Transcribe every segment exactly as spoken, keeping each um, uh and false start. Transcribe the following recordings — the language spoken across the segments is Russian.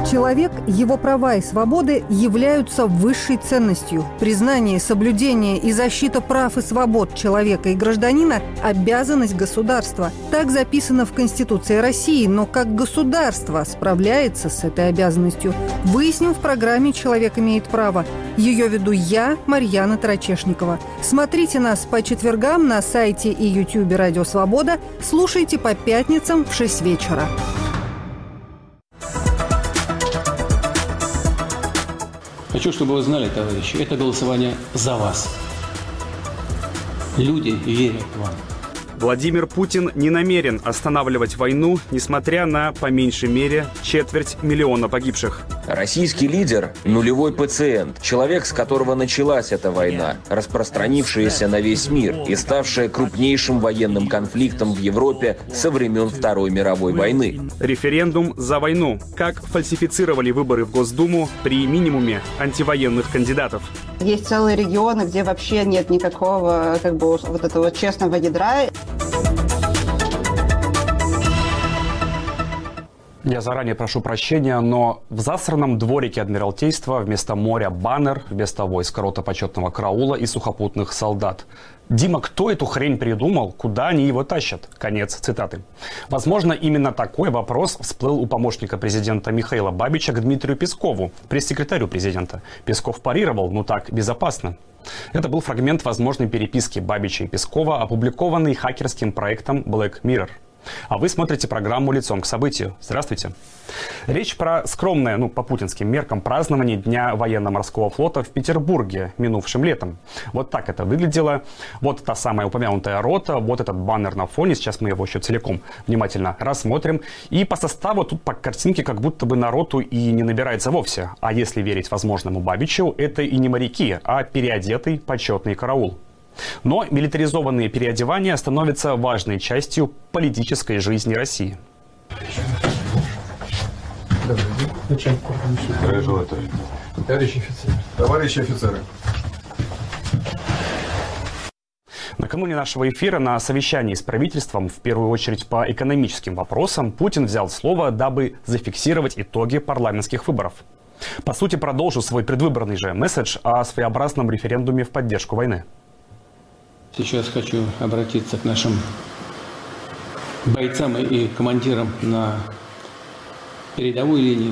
Человек, его права и свободы являются высшей ценностью. Признание, соблюдение и защита прав и свобод человека и гражданина – обязанность государства. Так записано в Конституции России, но как государство справляется с этой обязанностью, выясним в программе «Человек имеет право». Ее веду я, Марьяна Тарачешникова. Смотрите нас по четвергам на сайте и ютубе «Радио Свобода». Слушайте по пятницам в шесть вечера. Хочу, чтобы вы знали, товарищи, это голосование за вас. Люди верят вам. Владимир Путин не намерен останавливать войну, несмотря на, по меньшей мере, четверть миллиона погибших. Российский лидер – нулевой пациент, человек, с которого началась эта война, распространившаяся на весь мир и ставшая крупнейшим военным конфликтом в Европе со времен Второй мировой войны. Референдум за войну. Как фальсифицировали выборы в Госдуму при минимуме антивоенных кандидатов. Есть целые регионы, где вообще нет никакого, как бы, вот этого честного ядра. Я заранее прошу прощения, но в засранном дворике Адмиралтейства вместо моря баннер, вместо войск рота почетного караула и сухопутных солдат. Дима, кто эту хрень придумал? Куда они его тащат? Конец цитаты. Возможно, именно такой вопрос всплыл у помощника президента Михаила Бабича к Дмитрию Пескову, пресс-секретарю президента. Песков парировал, ну так, безопасно. Это был фрагмент возможной переписки Бабича и Пескова, опубликованный хакерским проектом Black Mirror. А вы смотрите программу «Лицом к событию». Здравствуйте. Речь про скромное, ну, по путинским меркам, празднование Дня военно-морского флота в Петербурге минувшим летом. Вот так это выглядело. Вот та самая упомянутая рота, вот этот баннер на фоне. Сейчас мы его еще целиком внимательно рассмотрим. И по составу тут по картинке как будто бы на роту и не набирается вовсе. А если верить возможному Бабичу, это и не моряки, а переодетый почетный караул. Но милитаризованные переодевания становятся важной частью политической жизни России. Товарищи офицеры. Товарищи офицеры. Накануне нашего эфира на совещании с правительством, в первую очередь по экономическим вопросам, Путин взял слово, дабы зафиксировать итоги парламентских выборов. По сути, продолжил свой предвыборный же месседж о своеобразном референдуме в поддержку войны. Сейчас хочу обратиться к нашим бойцам и командирам на передовой линии.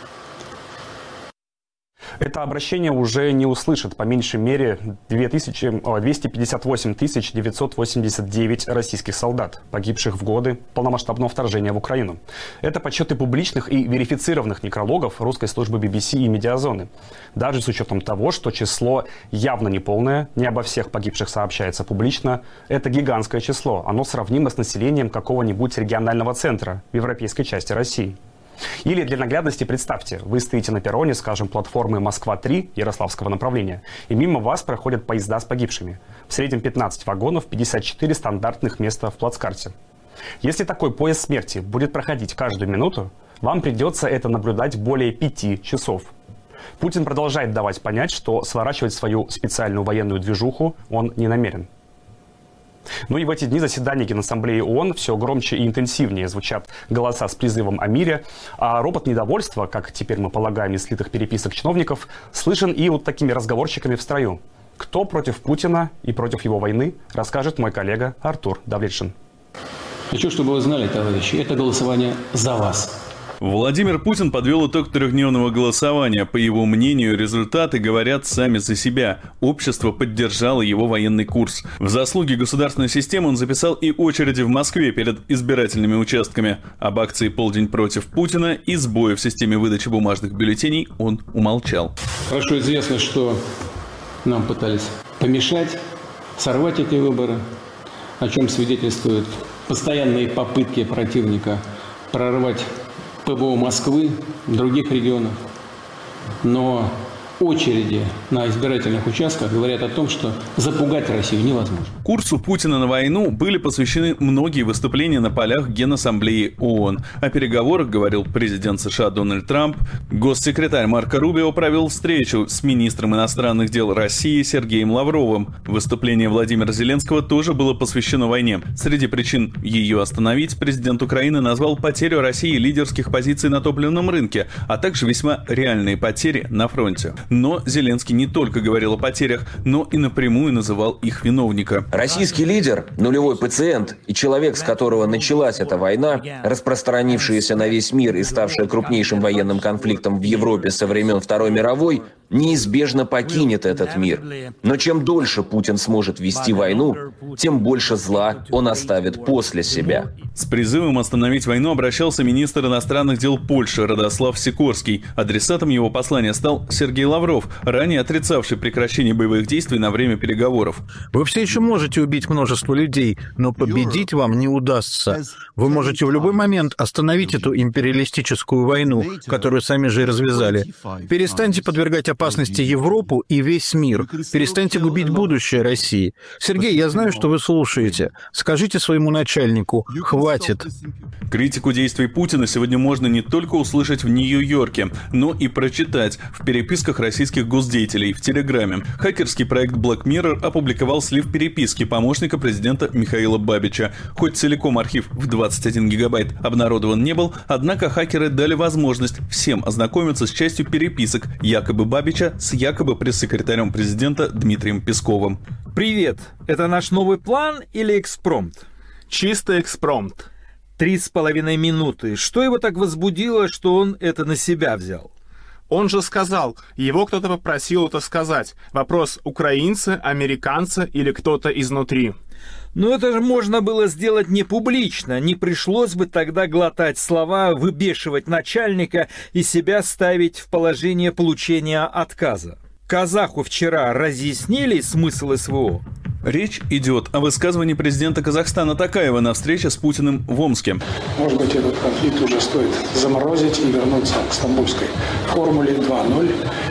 Это обращение уже не услышат по меньшей мере двести пятьдесят восемь тысяч девятьсот восемьдесят девять российских солдат, погибших в годы полномасштабного вторжения в Украину. Это подсчеты публичных и верифицированных некрологов русской службы би би си и Медиазоны. Даже с учетом того, что число явно неполное, не обо всех погибших сообщается публично, это гигантское число. Оно сравнимо с населением какого-нибудь регионального центра в европейской части России. Или для наглядности представьте, вы стоите на перроне, скажем, платформы Москва-три Ярославского направления, и мимо вас проходят поезда с погибшими. В среднем пятнадцать вагонов, пятьдесят четыре стандартных места в плацкарте. Если такой поезд смерти будет проходить каждую минуту, вам придется это наблюдать более пяти часов. Путин продолжает давать понять, что сворачивать свою специальную военную движуху он не намерен. Ну и в эти дни заседания Генассамблеи ООН все громче и интенсивнее звучат голоса с призывом о мире, а ропот недовольства, как теперь мы полагаем из слитых переписок чиновников, слышен и вот такими разговорчиками в строю. Кто против Путина и против его войны, расскажет мой коллега Артур Давлетшин. Хочу, чтобы вы знали, товарищи, это голосование за вас. Владимир Путин подвел итог трехдневного голосования. По его мнению, результаты говорят сами за себя. Общество поддержало его военный курс. В заслуги государственной системы он записал и очереди в Москве перед избирательными участками. Об акции «Полдень против Путина» и сбоя в системе выдачи бумажных бюллетеней он умолчал. Хорошо известно, что нам пытались помешать, сорвать эти выборы, о чем свидетельствуют постоянные попытки противника прорвать ПВО Москвы, других регионов. Но очереди на избирательных участках говорят о том, что запугать Россию невозможно. Курсу Путина на войну были посвящены многие выступления на полях Генассамблеи ООН. О переговорах говорил президент США Дональд Трамп. Госсекретарь Марко Рубио провел встречу с министром иностранных дел России Сергеем Лавровым. Выступление Владимира Зеленского тоже было посвящено войне. Среди причин ее остановить президент Украины назвал потерю России лидерских позиций на топливном рынке, а также весьма реальные потери на фронте. Но Зеленский не только говорил о потерях, но и напрямую называл их виновника. Российский лидер, нулевой пациент и человек, с которого началась эта война, распространившаяся на весь мир и ставшая крупнейшим военным конфликтом в Европе со времен Второй мировой, неизбежно покинет этот мир. Но чем дольше Путин сможет вести войну, тем больше зла он оставит после себя. С призывом остановить войну обращался министр иностранных дел Польши Радослав Сикорский. Адресатом его послания стал Сергей Лавров, ранее отрицавший прекращение боевых действий на время переговоров. Вы все еще можете убить множество людей, но победить вам не удастся. Вы можете в любой момент остановить эту империалистическую войну, которую сами же и развязали. Перестаньте подвергать опасности Европу и весь мир. Перестаньте губить будущее России. Сергей, я знаю, что вы слушаете. Скажите своему начальнику: хватит. Критику действий Путина сегодня можно не только услышать в Нью-Йорке, но и прочитать в переписках российских госдеятелей в Телеграме. Хакерский проект Black Mirror опубликовал слив переписки помощника президента Михаила Бабича. Хоть целиком архив в двадцать один гигабайт обнародован не был, однако хакеры дали возможность всем ознакомиться с частью переписок якобы Бабича с якобы пресс-секретарем президента Дмитрием Песковым. Привет, это наш новый план или экспромт? Чисто экспромт. Три с половиной минуты. Что его так возбудило, что он это на себя взял? Он же сказал, его кто-то попросил это сказать. Вопрос: украинцы, американцы или кто-то изнутри? Ну это же можно было сделать не публично, не пришлось бы тогда глотать слова, выбешивать начальника и себя ставить в положение получения отказа. Казаху вчера разъяснили смысл СВО? Речь идет о высказывании президента Казахстана Токаева на встрече с Путиным в Омске. Может быть, этот конфликт уже стоит заморозить и вернуться к стамбульской формуле два ноль,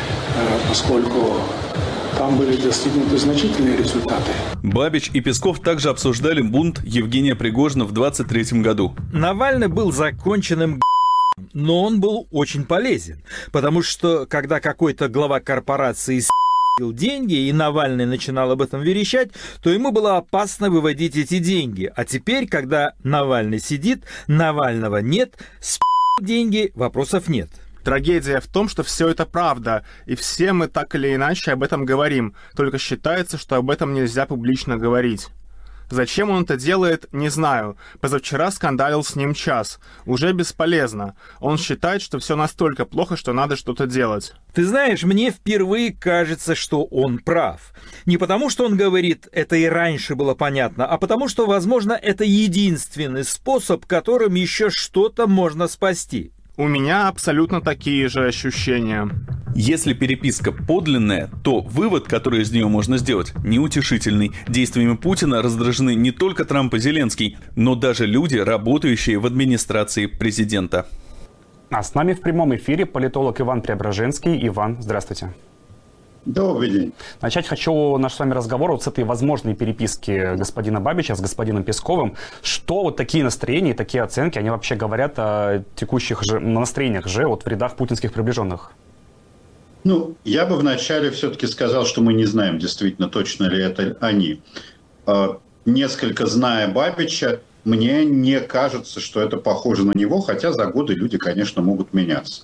поскольку там были достигнуты значительные результаты. Бабич и Песков также обсуждали бунт Евгения Пригожина в двадцать третьем году. Навальный был законченным но он был очень полезен, потому что когда какой-то глава корпорации с***ил деньги, и Навальный начинал об этом верещать, то ему было опасно выводить эти деньги. А теперь, когда Навальный сидит, Навального нет, с***ил деньги, вопросов нет. Трагедия в том, что все это правда, и все мы так или иначе об этом говорим, только считается, что об этом нельзя публично говорить. Зачем он это делает, не знаю. Позавчера скандалил с ним час. Уже бесполезно. Он считает, что все настолько плохо, что надо что-то делать. Ты знаешь, мне впервые кажется, что он прав. Не потому, что он говорит, это и раньше было понятно, а потому, что, возможно, это единственный способ, которым еще что-то можно спасти. У меня абсолютно такие же ощущения. Если переписка подлинная, то вывод, который из нее можно сделать, неутешительный. Действиями Путина раздражены не только Трамп и Зеленский, но даже люди, работающие в администрации президента. А с нами в прямом эфире политолог Иван Преображенский. Иван, здравствуйте. Добрый день. Начать хочу наш с вами разговор вот с этой возможной переписки господина Бабича с господином Песковым. Что вот такие настроения, такие оценки, они вообще говорят о текущих же настроениях же вот в рядах путинских приближенных? Ну, я бы вначале все-таки сказал, что мы не знаем, действительно, точно ли это они. Несколько зная Бабича, мне не кажется, что это похоже на него, хотя за годы люди, конечно, могут меняться.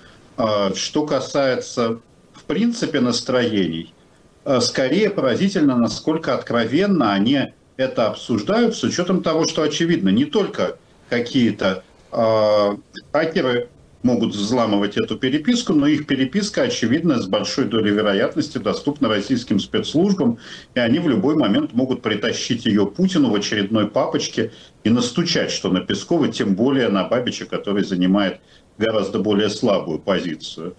Что касается, в принципе, настроений, скорее поразительно, насколько откровенно они это обсуждают, с учетом того, что очевидно, не только какие-то э, хакеры могут взламывать эту переписку, но их переписка, очевидно, с большой долей вероятности доступна российским спецслужбам, и они в любой момент могут притащить ее Путину в очередной папочке и настучать, что на Пескова, тем более на Бабича, который занимает гораздо более слабую позицию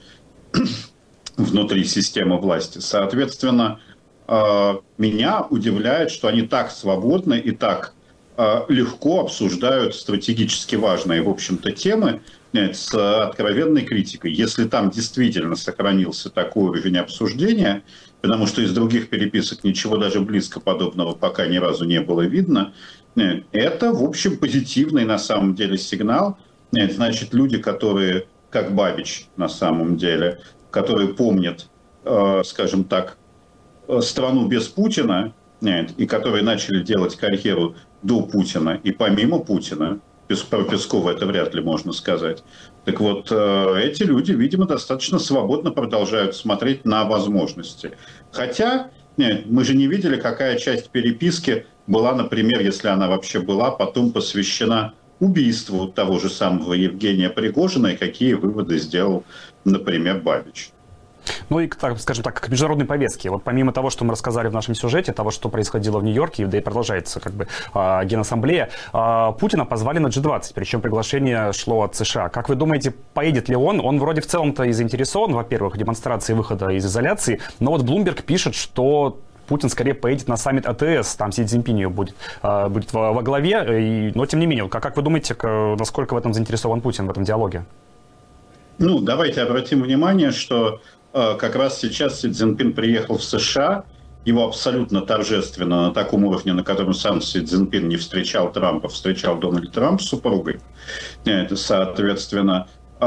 внутри системы власти. Соответственно, меня удивляет, что они так свободны и так легко обсуждают стратегически важные, в общем-то, темы с откровенной критикой. Если там действительно сохранился такой уровень обсуждения, потому что из других переписок ничего даже близко подобного пока ни разу не было видно, это, в общем, позитивный на самом деле сигнал. Значит, люди, которые, как Бабич на самом деле, которые помнят, скажем так, страну без Путина, и которые начали делать карьеру до Путина и помимо Путина, про Пескова это вряд ли можно сказать. Так вот, эти люди, видимо, достаточно свободно продолжают смотреть на возможности. Хотя мы же не видели, какая часть переписки была, например, если она вообще была, потом посвящена убийству того же самого Евгения Пригожина, и какие выводы сделал, например, Бабич. Ну и, так, скажем так, к международной повестке. Вот помимо того, что мы рассказали в нашем сюжете, того, что происходило в Нью-Йорке, да и продолжается как бы Генассамблея, Путина позвали на джи двадцать, причем приглашение шло от США. Как вы думаете, поедет ли он? Он вроде в целом-то и заинтересован, во-первых, в демонстрации выхода из изоляции, но вот Bloomberg пишет, что Путин скорее поедет на саммит а тэ эс, там Си Цзиньпинь будет, будет во, во главе, и, но тем не менее, как, как вы думаете, насколько в этом заинтересован Путин, в этом диалоге? Ну, давайте обратим внимание, что как раз сейчас Си Цзиньпин приехал в США, его абсолютно торжественно на таком уровне, на котором сам Си Цзиньпин не встречал Трампа, встречал Дональд Трамп с супругой. Это, соответственно,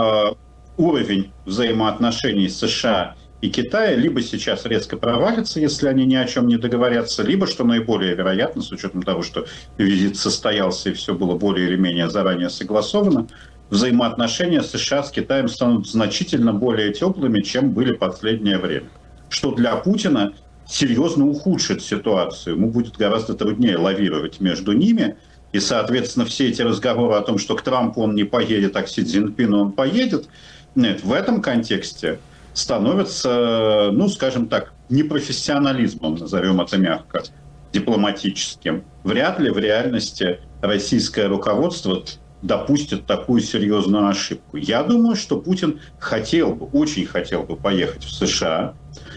уровень взаимоотношений США и Китая либо сейчас резко провалится, если они ни о чем не договорятся, либо, что наиболее вероятно, с учетом того, что визит состоялся и все было более или менее заранее согласовано, взаимоотношения США с Китаем станут значительно более теплыми, чем были в последнее время. Что для Путина серьезно ухудшит ситуацию. Ему будет гораздо труднее лавировать между ними. И, соответственно, все эти разговоры о том, что к Трампу он не поедет, а к Си Цзиньпину он поедет, нет, в этом контексте становятся, ну, скажем так, непрофессионализмом, назовем это мягко, дипломатическим. Вряд ли в реальности российское руководство допустит такую серьезную ошибку. Я думаю, что Путин хотел бы, очень хотел бы поехать в США.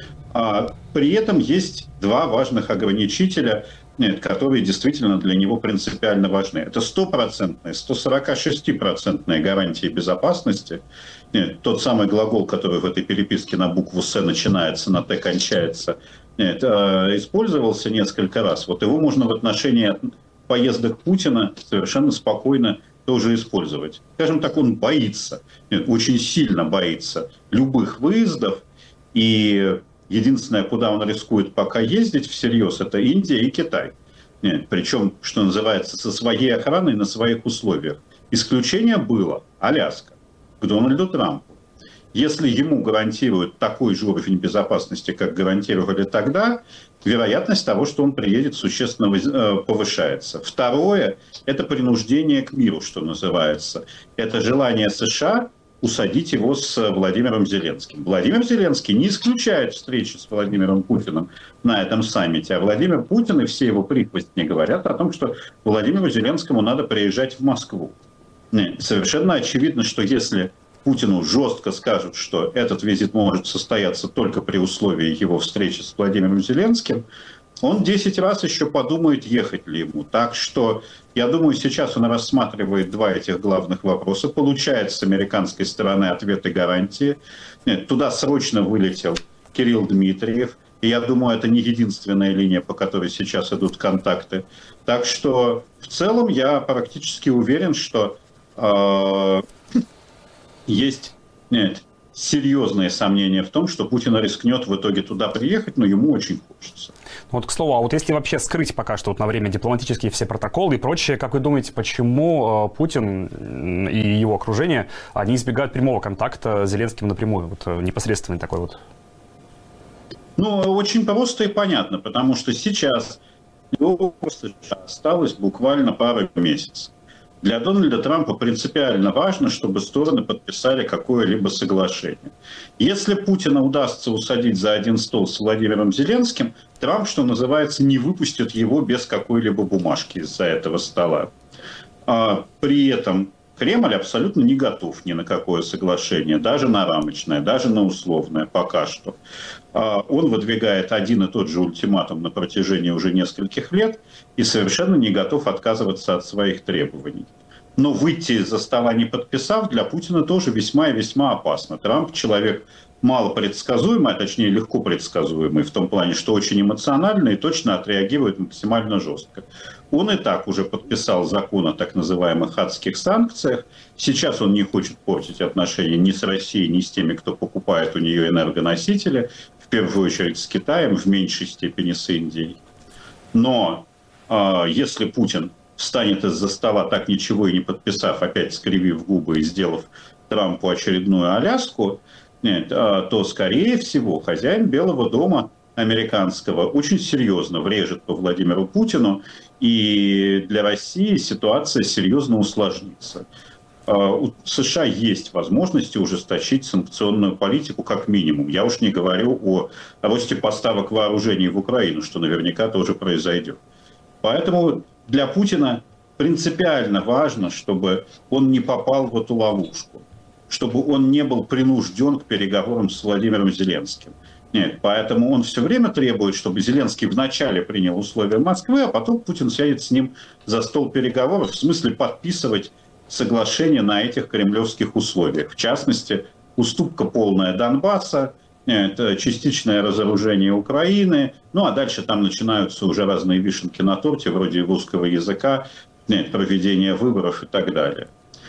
А при этом есть два важных ограничителя, нет, которые действительно для него принципиально важны. Это стопроцентные, сто сорок шесть процентные гарантии безопасности. Нет, тот самый глагол, который в этой переписке на букву «С» начинается, на «Т» кончается, нет, использовался несколько раз. Вот его можно в отношении поездок Путина совершенно спокойно тоже использовать. Скажем так, он боится, нет, очень сильно боится любых выездов, и единственное, куда он рискует пока ездить всерьез, это Индия и Китай. Нет, причем, что называется, со своей охраной на своих условиях. Исключение было Аляска к Дональду Трампу. Если ему гарантируют такой же уровень безопасности, как гарантировали тогда, вероятность того, что он приедет, существенно повышается. Второе – это принуждение к миру, что называется. Это желание США усадить его с Владимиром Зеленским. Владимир Зеленский не исключает встречи с Владимиром Путиным на этом саммите, а Владимир Путин и все его прихвостни говорят о том, что Владимиру Зеленскому надо приезжать в Москву. Совершенно очевидно, что если Путину жестко скажут, что этот визит может состояться только при условии его встречи с Владимиром Зеленским, он десять раз еще подумает, ехать ли ему. Так что, я думаю, сейчас он рассматривает два этих главных вопроса, получает с американской стороны ответы, гарантии. Нет, туда срочно вылетел Кирилл Дмитриев, и я думаю, это не единственная линия, по которой сейчас идут контакты. Так что, в целом, я практически уверен, что э, есть... Нет, серьезные сомнения в том, что Путин рискнет в итоге туда приехать, но ему очень хочется. Вот, к слову, а вот если вообще скрыть пока что вот на время дипломатические все протоколы и прочее, как вы думаете, почему Путин и его окружение, они избегают прямого контакта с Зеленским напрямую, вот непосредственный такой вот? Ну, очень просто и понятно, потому что сейчас осталось буквально пару месяцев. Для Дональда Трампа принципиально важно, чтобы стороны подписали какое-либо соглашение. Если Путина удастся усадить за один стол с Владимиром Зеленским, Трамп, что называется, не выпустит его без какой-либо бумажки из-за этого стола. А при этом Кремль абсолютно не готов ни на какое соглашение, даже на рамочное, даже на условное пока что. Он выдвигает один и тот же ультиматум на протяжении уже нескольких лет и совершенно не готов отказываться от своих требований. Но выйти из-за стола не подписав, для Путина тоже весьма и весьма опасно. Трамп человек мало предсказуемый, а точнее легко предсказуемый, в том плане, что очень эмоциональный и точно отреагирует максимально жестко. Он и так уже подписал закон о так называемых адских санкциях. Сейчас он не хочет портить отношения ни с Россией, ни с теми, кто покупает у нее энергоносители, в первую очередь с Китаем, в меньшей степени с Индией. Но э, если Путин встанет из-за стола, так ничего и не подписав, опять скривив губы и сделав Трампу очередную Аляску, нет, то, скорее всего, хозяин Белого дома американского очень серьезно врежет по Владимиру Путину, и для России ситуация серьезно усложнится. У США есть возможности ужесточить санкционную политику как минимум. Я уж не говорю о росте поставок вооружений в Украину, что наверняка тоже произойдет. Поэтому для Путина принципиально важно, чтобы он не попал в эту ловушку, чтобы он не был принужден к переговорам с Владимиром Зеленским. Нет, поэтому он все время требует, чтобы Зеленский вначале принял условия Москвы, а потом Путин сядет с ним за стол переговоров, в смысле подписывать соглашение на этих кремлевских условиях. В частности, уступка полная Донбасса, нет, частичное разоружение Украины, ну а дальше там начинаются уже разные вишенки на торте, вроде русского языка, нет, проведение выборов и так далее.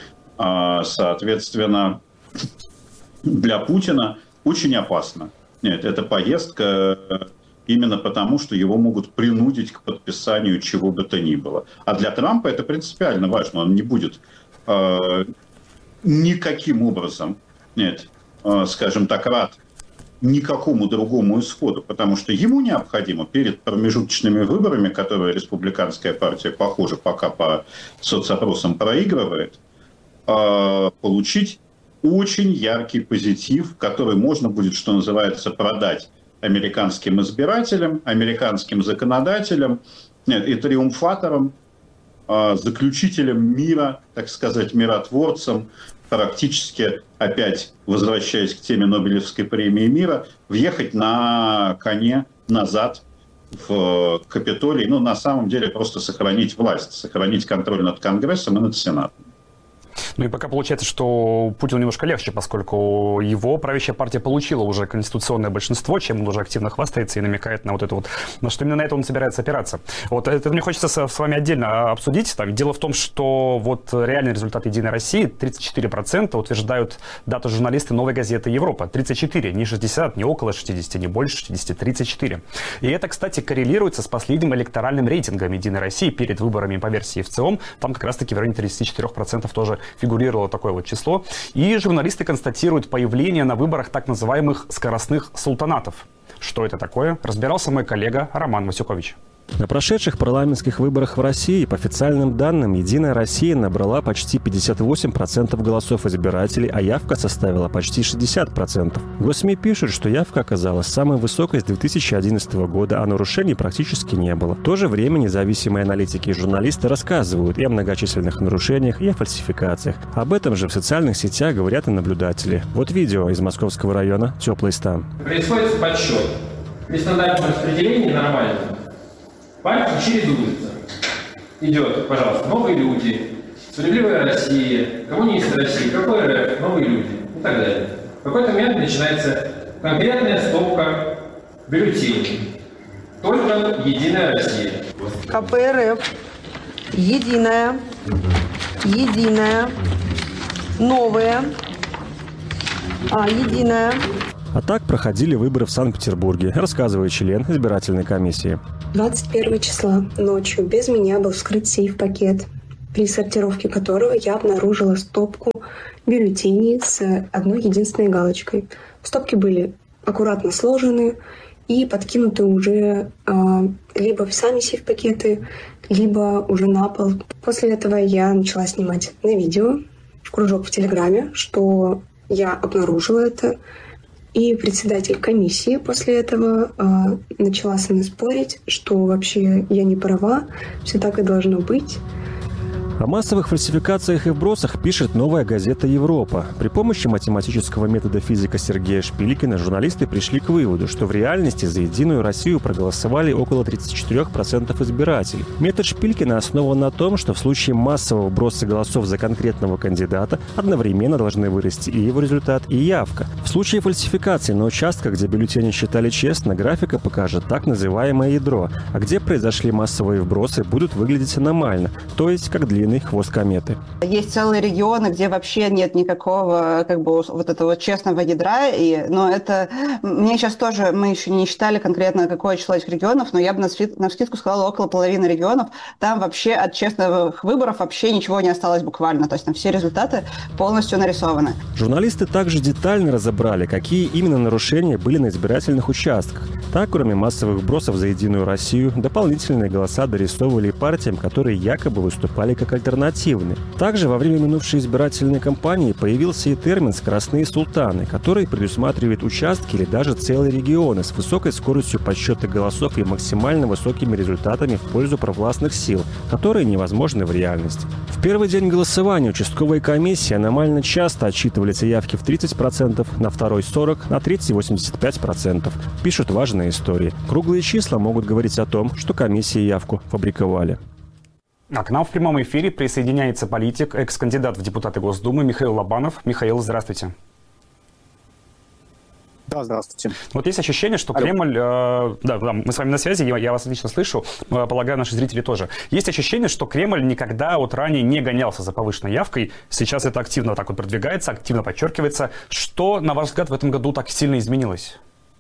Соответственно, для Путина очень опасно. Нет, эта поездка именно потому, что его могут принудить к подписанию чего бы то ни было. А для Трампа это принципиально важно. Он не будет э, никаким образом, нет, э, скажем так, рад никакому другому исходу, потому что ему необходимо перед промежуточными выборами, которые республиканская партия, похоже, пока по соцопросам проигрывает, получить очень яркий позитив, который можно будет, что называется, продать американским избирателям, американским законодателям, нет, и триумфаторам, заключителям мира, так сказать, миротворцам, практически, опять возвращаясь к теме Нобелевской премии мира, въехать на коне назад в Капитолий, ну, на самом деле, просто сохранить власть, сохранить контроль над Конгрессом и над Сенатом. Ну и пока получается, что Путину немножко легче, поскольку его правящая партия получила уже конституционное большинство, чем он уже активно хвастается и намекает на вот это вот, на что именно на это он собирается опираться. Вот это мне хочется с, с вами отдельно обсудить. Там, дело в том, что вот реальный результат «Единой России» тридцать четыре процента утверждают дату журналисты «Новой газеты Европа». тридцать четыре, не шестьдесят, не около шестидесяти, не больше шестидесяти, тридцать четыре. И это, кстати, коррелируется с последним электоральным рейтингом «Единой России» перед выборами по версии ВЦИОМ. Там как раз-таки в районе тридцати четырёх процентов тоже фигурировало такое вот число. И журналисты констатируют появление на выборах так называемых скоростных султанатов. Что это такое, разбирался мой коллега Роман Васюкович. На прошедших парламентских выборах в России, по официальным данным, «Единая Россия» набрала почти пятьдесят восемь процентов голосов избирателей, а явка составила почти шестьдесят процентов. Госсми пишут, что явка оказалась самой высокой с две тысячи одиннадцатого года, а нарушений практически не было. В то же время независимые аналитики и журналисты рассказывают и о многочисленных нарушениях, и о фальсификациях. Об этом же в социальных сетях говорят и наблюдатели. Вот видео из Московского района «Теплый стан». Происходит подсчет. При стандартном распределении нормально. Партии чередуются. Идет, пожалуйста, новые люди, справедливая Россия, коммунисты России, какой РФ, новые люди и так далее. В какой-то момент начинается конкретная стопка бюллетеней. Только Единая Россия. КПРФ, Единая, Единая, Новая, а, Единая. А так проходили выборы в Санкт-Петербурге, рассказывает член избирательной комиссии. двадцать первого числа ночью без меня был вскрыт сейф-пакет, при сортировке которого я обнаружила стопку бюллетеней с одной единственной галочкой. Стопки были аккуратно сложены и подкинуты уже э, либо в сами сейф-пакеты, либо уже на пол. После этого я начала снимать на видео в кружок в Телеграме, что я обнаружила это. И председатель комиссии после этого э, начала со мной спорить, что вообще я не права, все так и должно быть. О массовых фальсификациях и вбросах пишет новая газета «Европа». При помощи математического метода физика Сергея Шпилькина журналисты пришли к выводу, что в реальности за «Единую Россию» проголосовали около тридцать четыре процента избирателей. Метод Шпилькина основан на том, что в случае массового вброса голосов за конкретного кандидата одновременно должны вырасти и его результат, и явка. В случае фальсификации на участках, где бюллетени считали честно, графика покажет так называемое ядро, а где произошли массовые вбросы, будут выглядеть аномально, то есть как длинный хвост кометы. Есть целые регионы, где вообще нет никакого как бы вот этого честного ядра, и, но это мне сейчас тоже, мы еще не считали конкретно какое число этих регионов, но я бы на навскидку сказала около половины регионов, там вообще от честных выборов вообще ничего не осталось буквально, то есть там все результаты полностью нарисованы. Журналисты также детально разобрали, какие именно нарушения были на избирательных участках. Так, кроме массовых вбросов за «Единую Россию», дополнительные голоса дорисовывали партиям, которые якобы выступали как альтернативные. Также во время минувшей избирательной кампании появился и термин «скоростные султаны», который предусматривает участки или даже целые регионы с высокой скоростью подсчета голосов и максимально высокими результатами в пользу провластных сил, которые невозможны в реальности. В первый день голосования участковые комиссии аномально часто отчитывали заявки в тридцать процентов, на второй – сорок процентов, на третий – восемьдесят пять процентов. Пишут важные истории. Круглые числа могут говорить о том, что комиссии явку фабриковали. А к нам в прямом эфире присоединяется политик, экс-кандидат в депутаты Госдумы Михаил Лобанов. Михаил, здравствуйте. Да, здравствуйте. Вот есть ощущение, что Алло. Кремль... Э, да, да, мы с вами на связи, я, я вас отлично слышу, э, полагаю, наши зрители тоже. Есть ощущение, что Кремль никогда вот ранее не гонялся за повышенной явкой. Сейчас это активно так вот продвигается, активно подчеркивается. Что, на ваш взгляд, в этом году так сильно изменилось?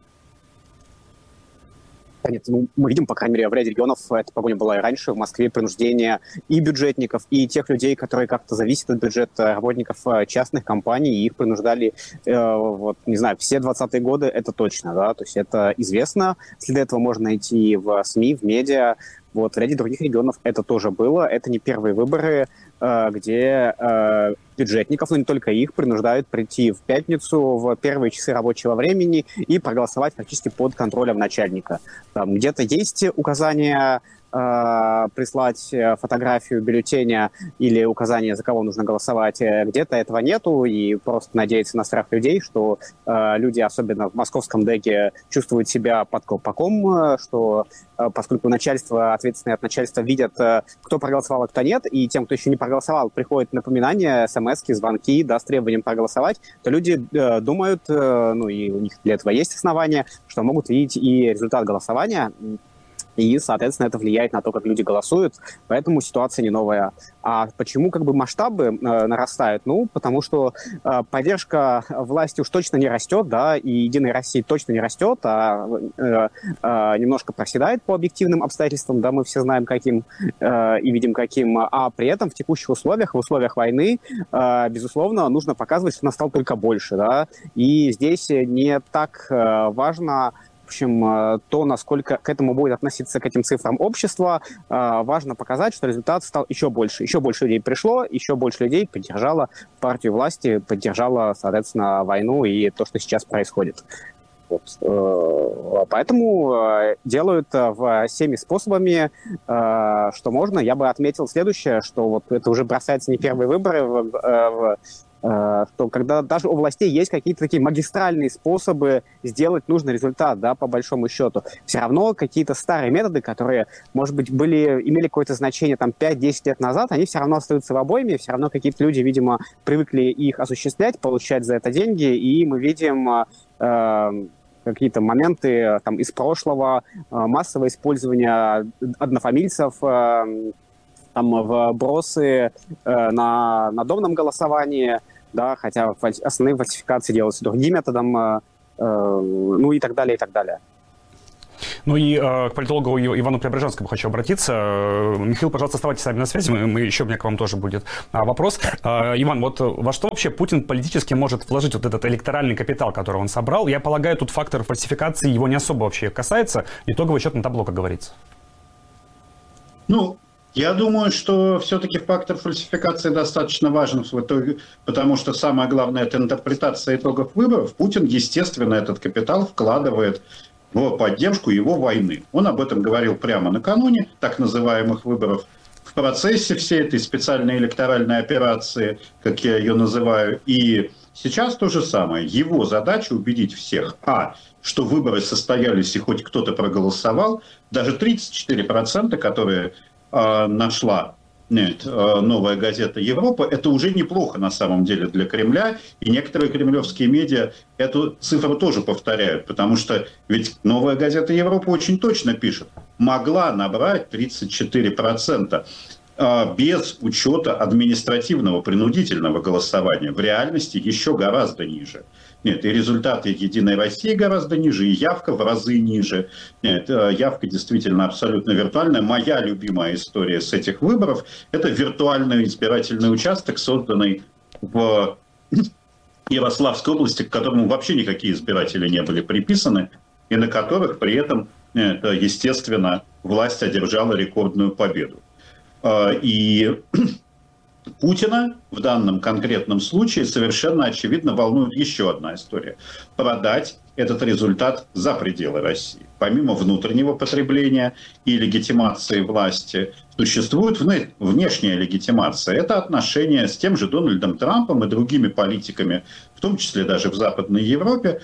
Нет, ну, мы видим, по крайней мере, в ряде регионов эта погоня была и раньше. В Москве принуждение и бюджетников, и тех людей, которые как-то зависят от бюджета, работников частных компаний, и их принуждали, э, вот, не знаю, все двадцатые годы, это точно, да, то есть это известно. Следы этого можно найти в СМИ, в медиа. Вот, в ряде других регионов это тоже было. Это не первые выборы, э, где э, бюджетников, но не только их, принуждают прийти в пятницу в первые часы рабочего времени и проголосовать фактически под контролем начальника. Там где-то есть указания э, прислать фотографию бюллетеня или указание, за кого нужно голосовать. Где-то этого нету, и просто надеяться на страх людей, что э, люди, особенно в московском дэге, чувствуют себя под колпаком, что э, поскольку начальство, ответственные от начальства видят, э, кто проголосовал, а кто нет, и тем, кто еще не проголосовал, приходит напоминание, смс-ки, звонки, да, с требованием проголосовать, то люди э, думают, э, ну и у них для этого есть основания, что могут видеть и результат голосования, и, соответственно, это влияет на то, как люди голосуют, поэтому ситуация не новая. А почему как бы масштабы э, нарастают? Ну, потому что э, поддержка власти уж точно не растет, да, и «Единой России» точно не растет, а э, э, немножко проседает по объективным обстоятельствам, да, мы все знаем каким э, и видим каким, а при этом в текущих условиях, в условиях войны, э, безусловно, нужно показывать, что нас стало только больше, да, и здесь не так э, важно, в общем, то, насколько к этому будет относиться, к этим цифрам общества, важно показать, что результат стал еще больше. Еще больше людей пришло, еще больше людей поддержало партию власти, поддержало, соответственно, войну и то, что сейчас происходит. Вот. Поэтому делают всеми способами, что можно. Я бы отметил следующее, что вот это уже бросается не первые выборы в, в что когда даже у властей есть какие-то такие магистральные способы сделать нужный результат, да, по большому счету. Все равно какие-то старые методы, которые, может быть, были, имели какое-то значение там пять-десять лет назад, они все равно остаются в обойме, все равно какие-то люди, видимо, привыкли их осуществлять, получать за это деньги, и мы видим э, какие-то моменты там из прошлого, э, массовое использование однофамильцев, э, там вбросы э, на надомном голосовании, да, хотя основные фальсификации делаются другим методом, э, э, ну и так далее, и так далее. Ну и э, к политологу Ивану Преображенскому хочу обратиться. Михаил, пожалуйста, оставайтесь с нами на связи, мы, мы, еще у меня к вам тоже будет а, вопрос. А, Иван, вот во что вообще Путин политически может вложить вот этот электоральный капитал, который он собрал? Я полагаю, тут фактор фальсификации его не особо вообще касается, итоговый счет на табло, как говорится. Ну, я думаю, что все-таки фактор фальсификации достаточно важен в итоге, потому что самое главное – это интерпретация итогов выборов. Путин, естественно, этот капитал вкладывает в поддержку его войны. Он об этом говорил прямо накануне так называемых выборов. в процессе всей этой специальной электоральной операции, как я ее называю, и сейчас то же самое. Его задача убедить всех, а, что выборы состоялись и хоть кто-то проголосовал, даже тридцать четыре процента, которые э, нашла нет, э, новая газета «Европа», это уже неплохо на самом деле для Кремля, и некоторые кремлевские медиа эту цифру тоже повторяют, потому что ведь новая газета «Европа» очень точно пишет, могла набрать тридцать четыре процента. Без учета административного принудительного голосования. В реальности еще гораздо ниже. Нет, и результаты «Единой России» гораздо ниже, и явка в разы ниже. Нет, явка действительно абсолютно виртуальная. Моя любимая история с этих выборов – это виртуальный избирательный участок, созданный в Ярославской области, к которому вообще никакие избиратели не были приписаны, и на которых при этом, естественно, власть одержала рекордную победу. И Путина в данном конкретном случае совершенно очевидно волнует еще одна история. Продать этот результат за пределы России. Помимо внутреннего потребления и легитимации власти, существует внешняя легитимация. Это отношения с тем же Дональдом Трампом и другими политиками, в том числе даже в Западной Европе,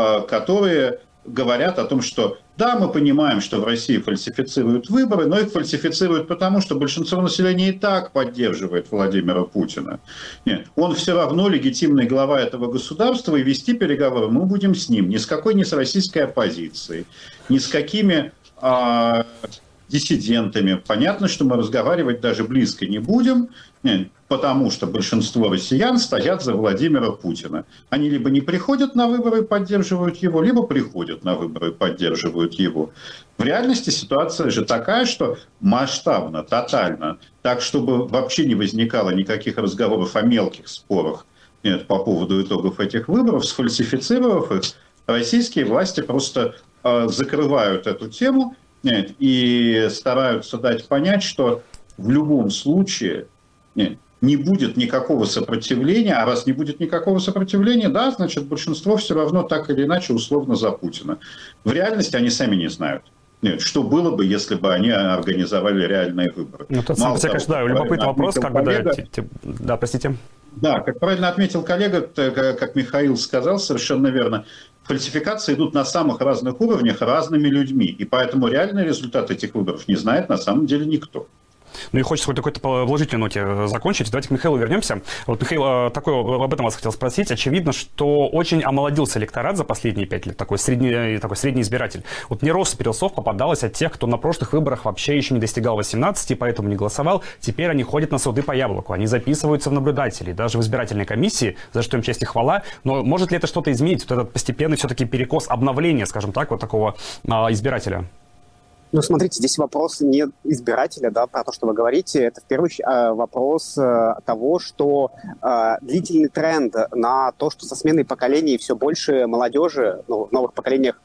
которые говорят о том, что да, мы понимаем, что в России фальсифицируют выборы, но их фальсифицируют потому, что большинство населения и так поддерживает Владимира Путина. Нет, он все равно легитимный глава этого государства, и вести переговоры мы будем с ним. Ни с какой, ни с российской оппозицией, ни с какими а, диссидентами. Понятно, что мы разговаривать даже близко не будем, нет, потому что большинство россиян стоят за Владимира Путина. Они либо не приходят на выборы и поддерживают его, либо приходят на выборы и поддерживают его. В реальности ситуация же такая, что масштабно, тотально, так, чтобы вообще не возникало никаких разговоров о мелких спорах нет, по поводу итогов этих выборов, сфальсифицировав их, российские власти просто э, закрывают эту тему нет, и стараются дать понять, что в любом случае нет, не будет никакого сопротивления, а раз не будет никакого сопротивления, да, значит, большинство все равно так или иначе условно за Путина. В реальности они сами не знают. Нет, что было бы, если бы они организовали реальные выборы. Ну, тут, сам, того, конечно, да, любопытный вопрос, как бы, да, да, простите. Да, как правильно отметил коллега, как Михаил сказал, совершенно верно, фальсификации идут на самых разных уровнях разными людьми, и поэтому реальный результат этих выборов не знает на самом деле никто. Ну и хочется хоть какой-то положительной ноте закончить. Давайте к Михаилу вернемся. Вот, Михаил, такой, об этом вас хотел спросить. Очевидно, что очень омолодился электорат за последние пять лет, такой средний, такой средний избиратель. Вот мне рост перелсов попадалось от тех, кто на прошлых выборах вообще еще не достигал восемнадцати, поэтому не голосовал. Теперь они ходят на суды по яблоку, они записываются в наблюдатели, даже в избирательной комиссии, за что им честь и хвала. Но может ли это что-то изменить? Вот этот постепенный все-таки перекос обновления, скажем так, вот такого а, избирателя? Ну, смотрите, здесь вопрос не избирателя, да, про то, что вы говорите. Это, в первую очередь, вопрос того, что длительный тренд на то, что со сменой поколений все больше молодежи, ну, в новых поколениях,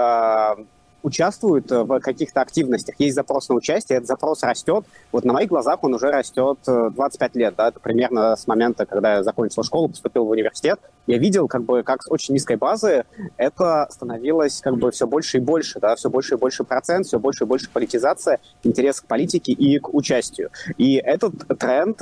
участвуют в каких-то активностях. Есть запрос на участие, этот запрос растет. Вот на моих глазах он уже растет двадцать пять лет. Да? Это примерно с момента, когда я закончил школу, поступил в университет. Я видел, как бы, как с очень низкой базы это становилось как бы все больше и больше. Да? Все больше и больше процент, все больше и больше политизация, интерес к политике и к участию. И этот тренд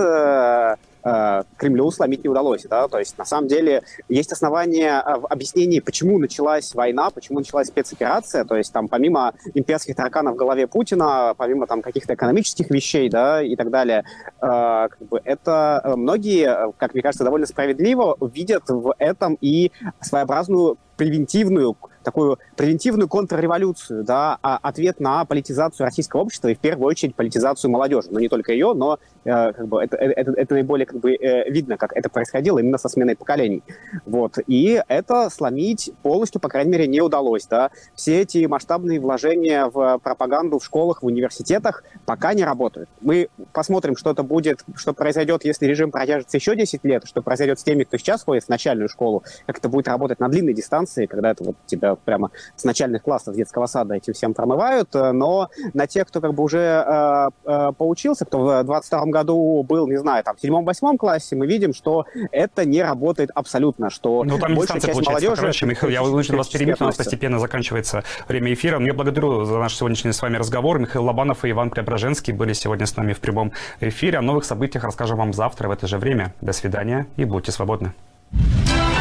Кремлю сломить не удалось. Да? То есть, на самом деле, есть основания в объяснении, почему началась война, почему началась спецоперация. То есть, там, помимо имперских тараканов в голове Путина, помимо там каких-то экономических вещей, да, и так далее, э, как бы это многие, как мне кажется, довольно справедливо видят в этом и своеобразную превентивную, такую превентивную контрреволюцию, да, а ответ на политизацию российского общества и в первую очередь политизацию молодежи. Но не только ее, но э, как бы это, это, это наиболее как бы э, видно, как это происходило именно со сменой поколений. Вот. И это сломить полностью, по крайней мере, не удалось. Да. Все эти масштабные вложения в пропаганду в школах, в университетах пока не работают. Мы посмотрим, что это будет, что произойдет, если режим продержится еще десять лет, что произойдет с теми, кто сейчас ходит в начальную школу, как это будет работать на длинной дистанции, когда это вот тебя прямо с начальных классов детского сада этим всем промывают, но на тех, кто как бы уже э, э, поучился, кто в двадцать втором году был, не знаю, там, в седьмом-восьмом классе, мы видим, что это не работает абсолютно, что ну, там большая часть молодежи... Короче, Михаил, я вынужден вас перебить, у нас постепенно заканчивается время эфира. Я благодарю за наш сегодняшний с вами разговор. Михаил Лобанов и Иван Преображенский были сегодня с нами в прямом эфире. О новых событиях расскажем вам завтра в это же время. До свидания и будьте свободны.